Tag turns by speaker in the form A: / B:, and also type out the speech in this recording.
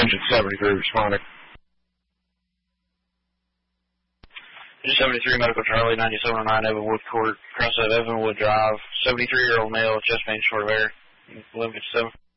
A: engine 73 responding.
B: 73 Medical Charlie, 9709 Evanwood Court, cross at Evanwood Drive, 73-year-old male, chest pain, short of air, 1157.